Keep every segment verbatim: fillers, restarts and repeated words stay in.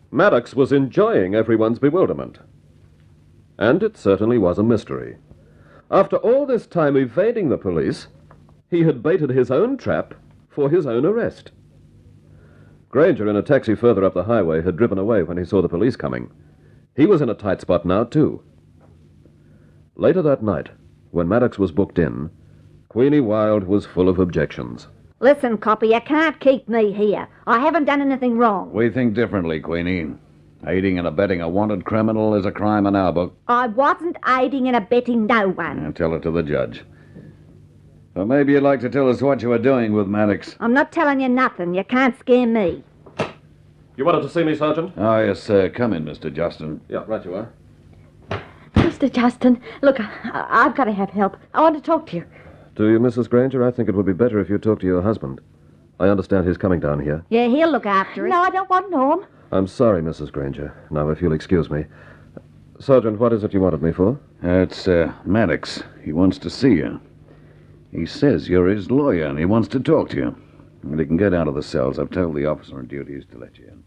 Maddox was enjoying everyone's bewilderment. And it certainly was a mystery. After all this time evading the police, he had baited his own trap for his own arrest. Granger, in a taxi further up the highway, had driven away when he saw the police coming. He was in a tight spot now, too. Later that night, when Maddox was booked in, Queenie Wilde was full of objections. Listen, Coppy, you can't keep me here. I haven't done anything wrong. We think differently, Queenie. Aiding and abetting a wanted criminal is a crime in our book. I wasn't aiding and abetting no one. Now tell it to the judge. Or maybe you'd like to tell us what you were doing with Maddox. I'm not telling you nothing. You can't scare me. You wanted to see me, Sergeant? Oh, yes, sir. Come in, Mister Justin. Yeah, right you are. Mister Justin, look, I- I've got to have help. I want to talk to you. Do you, Missus Granger? I think it would be better if you talked to your husband. I understand he's coming down here. Yeah, he'll look after it. No, I don't want Norm. I'm sorry, Missus Granger. Now, if you'll excuse me. Sergeant, what is it you wanted me for? Uh, it's uh, Maddox. He wants to see you. He says you're his lawyer and he wants to talk to you. And he can get out of the cells. I've told the officer on duty to let you in.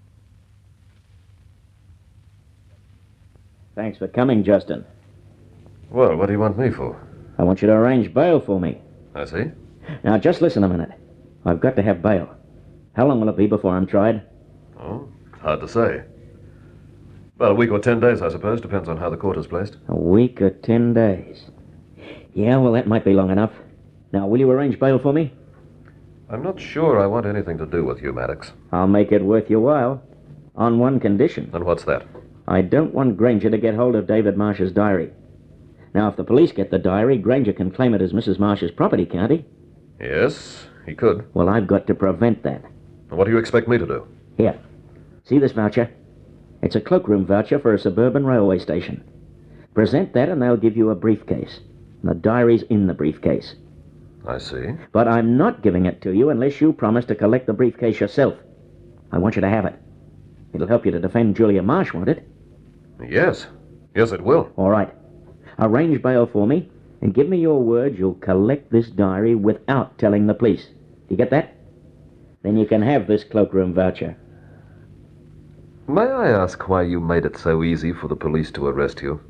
Thanks for coming, Justin. Well, what do you want me for? I want you to arrange bail for me. I see. Now, just listen a minute. I've got to have bail. How long will it be before I'm tried? Oh, hard to say. Well, a week or ten days, I suppose. Depends on how the court is placed. A week or ten days. Yeah, well, that might be long enough. Now, will you arrange bail for me? I'm not sure I want anything to do with you, Maddox. I'll make it worth your while. On one condition. And what's that? I don't want Granger to get hold of David Marsh's diary. Now, if the police get the diary, Granger can claim it as Missus Marsh's property, can't he? Yes, he could. Well, I've got to prevent that. What do you expect me to do? Here. See this voucher? It's a cloakroom voucher for a suburban railway station. Present that and they'll give you a briefcase. And the diary's in the briefcase. I see. But I'm not giving it to you unless you promise to collect the briefcase yourself. I want you to have it. It'll help you to defend Julia Marsh, won't it? Yes. Yes, it will. All right. Arrange bail for me, and give me your word you'll collect this diary without telling the police. Do you get that? Then you can have this cloakroom voucher. May I ask why you made it so easy for the police to arrest you?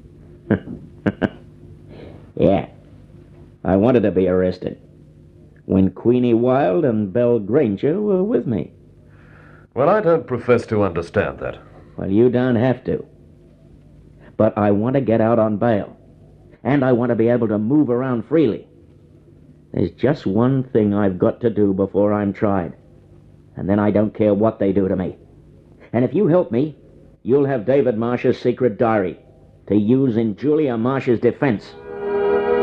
Yeah. I wanted to be arrested when Queenie Wilde and Belle Granger were with me. Well, I don't profess to understand that. Well, you don't have to. But I want to get out on bail. And I want to be able to move around freely. There's just one thing I've got to do before I'm tried. And then I don't care what they do to me. And if you help me, you'll have David Marsh's secret diary to use in Julia Marsh's defense.